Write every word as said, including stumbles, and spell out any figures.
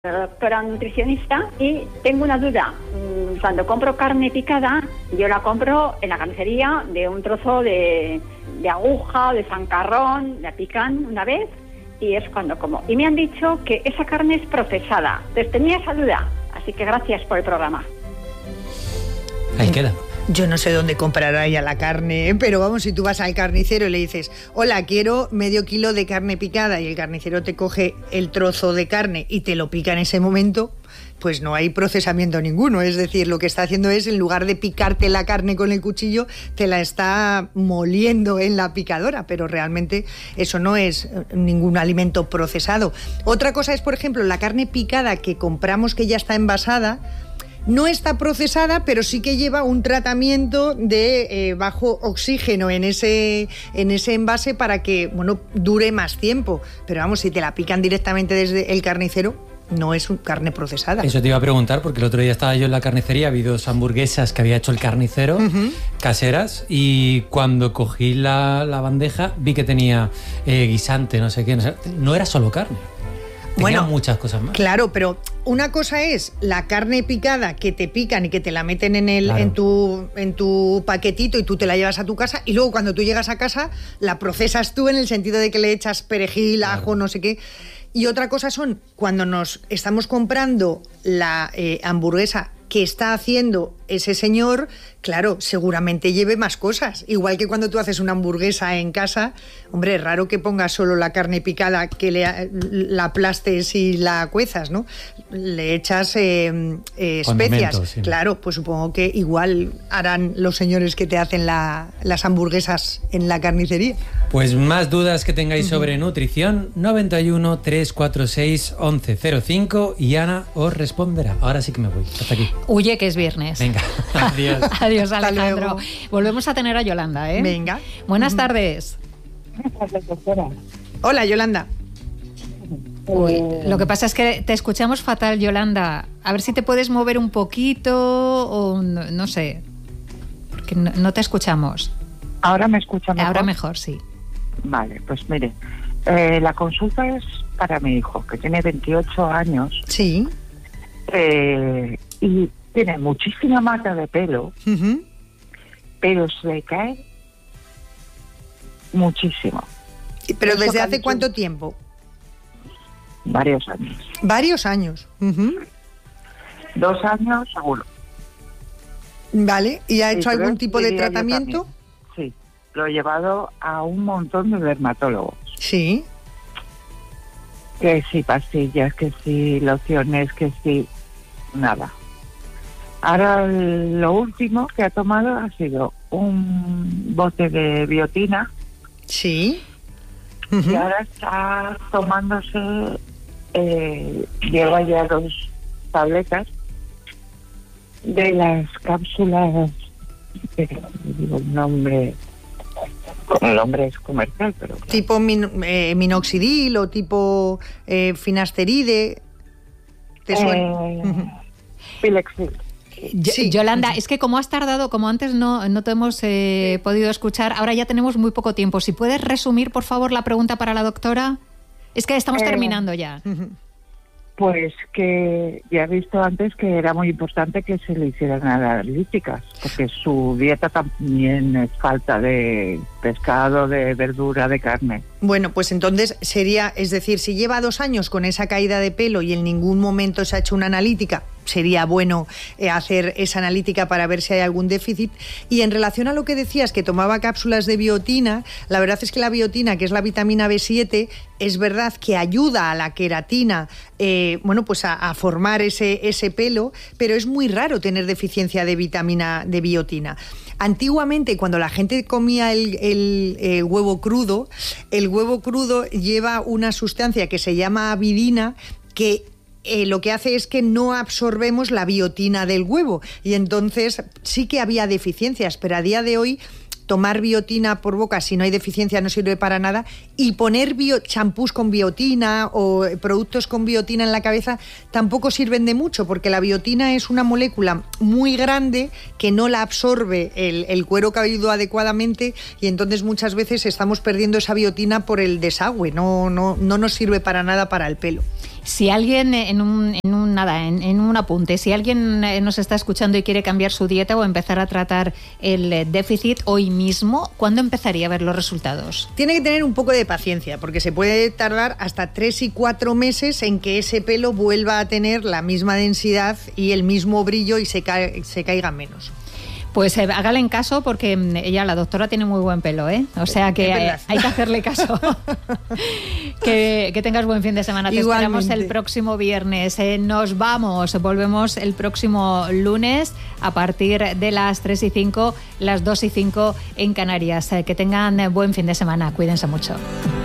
doctora nutricionista, y tengo una duda. Cuando compro carne picada, yo la compro en la carnicería de un trozo de, de aguja o de zancarrón, la pican una vez y es cuando como. Y me han dicho que esa carne es procesada. Entonces tenía esa duda, así que gracias por el programa. Ahí queda. Yo no sé dónde comprará ella la carne, pero vamos, si tú vas al carnicero y le dices, hola, quiero medio kilo de carne picada, y el carnicero te coge el trozo de carne y te lo pica en ese momento, pues no hay procesamiento ninguno. Es decir, lo que está haciendo es, en lugar de picarte la carne con el cuchillo, te la está moliendo en la picadora, pero realmente eso no es ningún alimento procesado. Otra cosa es, por ejemplo, la carne picada que compramos que ya está envasada. No está procesada, pero sí que lleva un tratamiento de eh, bajo oxígeno en ese, en ese envase para que, bueno, dure más tiempo. Pero vamos, si te la pican directamente desde el carnicero, no es un carne procesada. Eso te iba a preguntar, porque el otro día estaba yo en la carnicería, vi dos hamburguesas que había hecho el carnicero, uh-huh. caseras, y cuando cogí la, la bandeja vi que tenía eh, guisante, no sé qué, no sé, no era solo carne. Tenía bueno, muchas cosas más. Claro, pero una cosa es la carne picada que te pican y que te la meten en el claro. en tu en tu paquetito y tú te la llevas a tu casa, y luego cuando tú llegas a casa la procesas tú en el sentido de que le echas perejil, claro. ajo, no sé qué. Y otra cosa son cuando nos estamos comprando la eh, hamburguesa que está haciendo ese señor, claro, seguramente lleve más cosas. Igual que cuando tú haces una hamburguesa en casa, hombre, es raro que pongas solo la carne picada, que le, la aplastes y la cuezas, ¿no? Le echas eh, eh, especias. Sí. Claro, pues supongo que igual harán los señores que te hacen la, las hamburguesas en la carnicería. Pues más dudas que tengáis uh-huh. sobre nutrición, noventa y uno, trescientos cuarenta y seis, once cero cinco, y Ana os responderá. Ahora sí que me voy. Hasta aquí. Huye, que es viernes. Venga, adiós. Adiós, Alejandro. Volvemos a tener a Yolanda, ¿eh? Venga. Buenas tardes. Buenas tardes, doctora. Hola, Yolanda. Uy, lo que pasa es que te escuchamos fatal, Yolanda. A ver si te puedes mover un poquito o no, no sé, porque no, no te escuchamos. ¿Ahora me escucha mejor? Ahora mejor, sí. Vale, pues mire, eh, la consulta es para mi hijo, que tiene veintiocho años. Sí. Eh, y tiene muchísima mata de pelo, uh-huh. pero se cae muchísimo. ¿Pero desde hace cuánto tiempo? Varios años. Varios años. Uh-huh. Dos años seguro. Vale, ¿y ha hecho sí, algún tipo de tratamiento? Sí, lo he llevado a un montón de dermatólogos. Sí. Que sí, pastillas, que sí, lociones, que sí, nada. Ahora lo último que ha tomado ha sido un bote de biotina. Sí. Uh-huh. Y ahora está tomándose, eh, lleva ya dos tabletas de las cápsulas, eh, digo el nombre, el nombre es comercial, pero... Claro. Tipo min, eh, minoxidil o tipo eh, finasteride, ¿te suena? Eh, uh-huh. Filexil. Sí. Yolanda, es que como has tardado, como antes no, no te hemos eh, podido escuchar, ahora ya tenemos muy poco tiempo. Si puedes resumir, por favor, la pregunta para la doctora. Es que estamos eh, terminando ya. Pues que ya he visto antes que era muy importante que se le hicieran analíticas, porque su dieta también es falta de pescado, de verdura, de carne. Bueno, pues entonces sería, es decir, si lleva dos años con esa caída de pelo y en ningún momento se ha hecho una analítica, sería bueno eh, hacer esa analítica para ver si hay algún déficit. Y en relación a lo que decías, que tomaba cápsulas de biotina, la verdad es que la biotina, que es la vitamina B siete, es verdad que ayuda a la queratina, eh, bueno, pues a, a formar ese, ese pelo, pero es muy raro tener deficiencia de vitamina de biotina. Antiguamente, cuando la gente comía el, el, el huevo crudo, el huevo crudo lleva una sustancia que se llama avidina, que Eh, lo que hace es que no absorbemos la biotina del huevo, y entonces sí que había deficiencias, pero a día de hoy tomar biotina por boca, si no hay deficiencia, no sirve para nada, y poner bio, champús con biotina o productos con biotina en la cabeza tampoco sirven de mucho, porque la biotina es una molécula muy grande que no la absorbe el, el cuero cabelludo adecuadamente, y entonces muchas veces estamos perdiendo esa biotina por el desagüe, no, no, no nos sirve para nada para el pelo. Si alguien en un, en un nada, en, en un apunte, si alguien nos está escuchando y quiere cambiar su dieta o empezar a tratar el déficit hoy mismo, ¿cuándo empezaría a ver los resultados? Tiene que tener un poco de paciencia, porque se puede tardar hasta tres y cuatro meses en que ese pelo vuelva a tener la misma densidad y el mismo brillo y se, ca- se caiga menos. Pues eh, hágale en caso, porque ella, la doctora, tiene muy buen pelo, ¿eh? O sea que eh, hay que hacerle caso. que, que tengas buen fin de semana. Te Igualmente. esperamos el próximo viernes. Eh, nos vamos, volvemos el próximo lunes a partir de las tres y cinco, las dos y cinco en Canarias. Eh, que tengan buen fin de semana. Cuídense mucho.